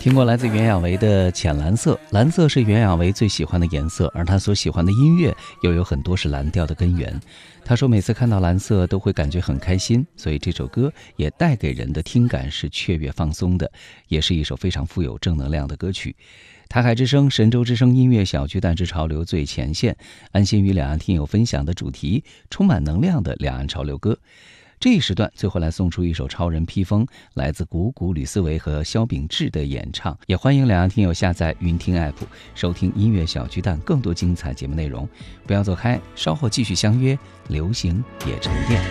听过来自袁娅维的《浅蓝色》，蓝色是袁娅维最喜欢的颜色，而她所喜欢的音乐又有很多是蓝调的根源。她说每次看到蓝色都会感觉很开心，所以这首歌也带给人的听感是雀跃放松的，也是一首非常富有正能量的歌曲。台海之声、神州之声音乐小巨蛋之潮流最前线，安心与两岸听友分享的主题，充满能量的两岸潮流歌。这一时段最后来送出一首超人披风，来自谷谷、吕思维和萧秉治的演唱。也欢迎两岸听友下载云听 app 收听音乐小巨蛋更多精彩节目内容。不要走开，稍后继续相约流行也沉淀。